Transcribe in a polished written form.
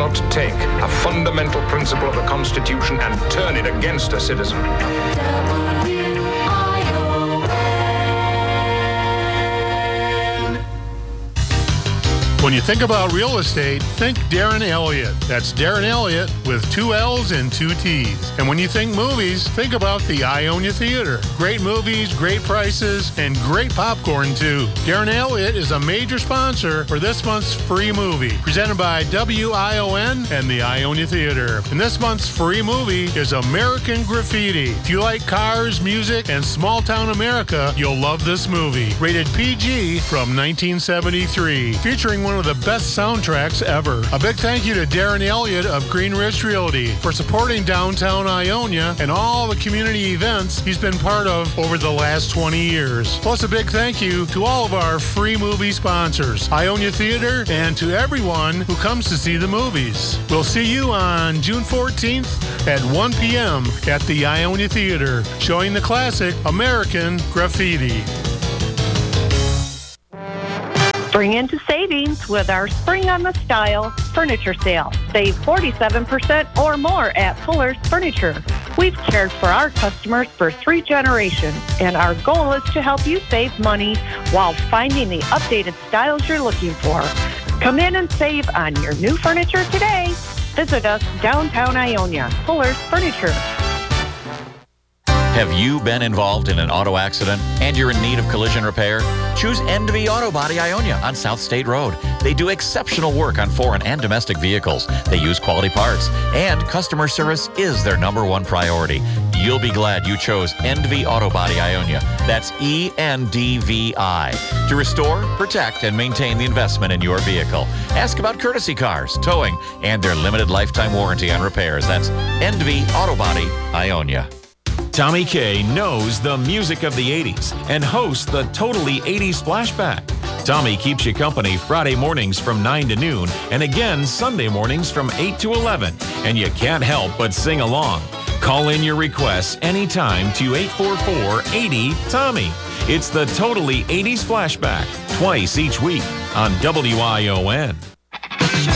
not take a fundamental principle of the Constitution and turn it against a citizen. When you think about real estate, think Darren Elliott. That's Darren Elliott with 2 L's and 2 T's. And when you think movies, think about the Ionia Theater. Great movies, great prices, and great popcorn too. Darren Elliott is a major sponsor for this month's free movie, presented by WION and the Ionia Theater. And this month's free movie is American Graffiti. If you like cars, music, and small-town America, you'll love this movie. Rated PG from 1973, featuring one of the best soundtracks ever. A big thank you to Darren Elliott of Green Ridge Realty for supporting downtown Ionia and all the community events he's been part of over the last 20 years. Plus a big thank you to all of our free movie sponsors, Ionia Theater, and to everyone who comes to see the movies. We'll see you on June 14th at 1 p.m. at the Ionia Theater, showing the classic American Graffiti. Spring into savings with our Spring on the Style furniture sale. Save 47% or more at Fuller's Furniture. We've cared for our customers for 3 generations, and our goal is to help you save money while finding the updated styles you're looking for. Come in and save on your new furniture today. Visit us downtown Ionia, Fuller's Furniture. Have you been involved in an auto accident and you're in need of collision repair? Choose NV Auto Body Ionia on South State Road. They do exceptional work on foreign and domestic vehicles. They use quality parts, and customer service is their #1 priority. You'll be glad you chose NV Auto Body Ionia. That's ENDVI. To restore, protect, and maintain the investment in your vehicle. Ask about courtesy cars, towing, and their limited lifetime warranty on repairs. That's NV Auto Body Ionia. Tommy K knows the music of the 80s and hosts the Totally 80s Flashback. Tommy keeps you company Friday mornings from 9 to noon and again Sunday mornings from 8 to 11. And you can't help but sing along. Call in your requests anytime to 844-80-TOMMY. It's the Totally 80s Flashback, twice each week on WION.